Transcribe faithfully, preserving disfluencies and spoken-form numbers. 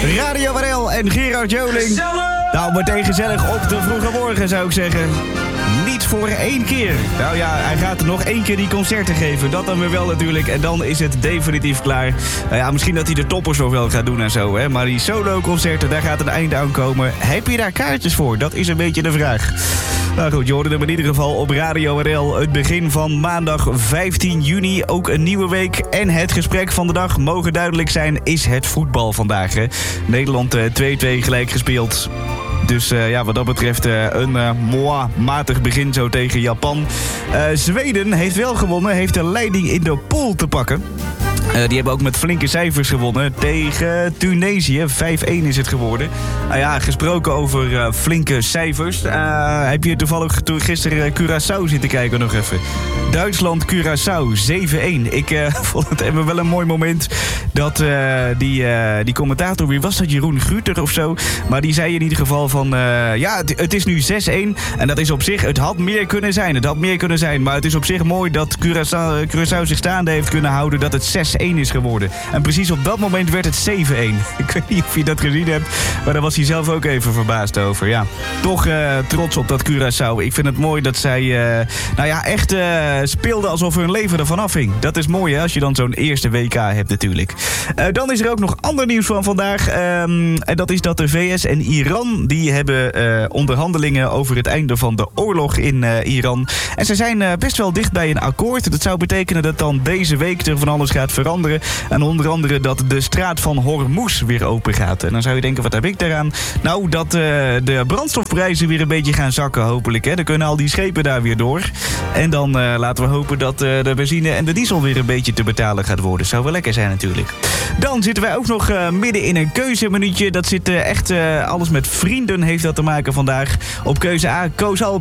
Radio Warel en Gerard Joling. Nou, meteen gezellig op de vroege morgen, zou ik zeggen. Niet voor één keer. Nou ja, hij gaat er nog één keer die concerten geven. Dat dan weer wel natuurlijk. En dan is het definitief klaar. Nou ja, misschien dat hij de toppers nog wel gaat doen en zo, hè. Maar die solo-concerten, daar gaat een einde aan komen. Heb je daar kaartjes voor? Dat is een beetje de vraag. Nou goed, je hoorde hem in ieder geval op Radio R L. Het begin van maandag vijftien juni. Ook een nieuwe week. En het gesprek van de dag, mogen duidelijk zijn, is het voetbal vandaag, hè. Nederland uh, twee-twee gelijk gespeeld. Dus uh, ja, wat dat betreft uh, een uh, moi, matig begin zo tegen Japan. Uh, Zweden heeft wel gewonnen, heeft de leiding in de pool te pakken. Uh, die hebben ook met flinke cijfers gewonnen tegen Tunesië. vijf-één is het geworden. Nou ja, gesproken over uh, flinke cijfers. Uh, heb je toevallig gisteren Curaçao zitten kijken nog even? Duitsland-Curaçao, zeven-één. Ik uh, vond het even wel een mooi moment dat uh, die, uh, die commentator, wie was dat, Jeroen Gruter of zo? Maar die zei in ieder geval van, uh, ja, het, het is nu zes-één. En dat is op zich, het had meer kunnen zijn. Het had meer kunnen zijn. Maar het is op zich mooi dat Curaçao, Curaçao zich staande heeft kunnen houden, dat het zes-één is geworden. En precies op dat moment werd het zeven-één. Ik weet niet of je dat gezien hebt, maar daar was hij zelf ook even verbaasd over. Ja, toch uh, trots op dat Curaçao. Ik vind het mooi dat zij, uh, nou ja, echt uh, speelden alsof hun leven ervan afhing. Dat is mooi, hè, als je dan zo'n eerste W K hebt natuurlijk. Uh, dan is er ook nog ander nieuws van vandaag. Um, en dat is dat de V S en Iran, die hebben uh, onderhandelingen over het einde van de oorlog in uh, Iran. En ze zijn uh, best wel dicht bij een akkoord. Dat zou betekenen dat dan deze week er van alles gaat veranderen. En onder andere dat de straat van Hormuz weer open gaat. En dan zou je denken, wat heb ik daaraan? Nou, dat uh, de brandstofprijzen weer een beetje gaan zakken, hopelijk. Hè. Dan kunnen al die schepen daar weer door. En dan uh, laten we hopen dat uh, de benzine en de diesel weer een beetje te betalen gaat worden. Zou wel lekker zijn natuurlijk. Dan zitten wij ook nog uh, midden in een keuzeminuutje. Dat zit uh, echt uh, alles met vrienden heeft dat te maken vandaag. Op keuze A, Koos Albert.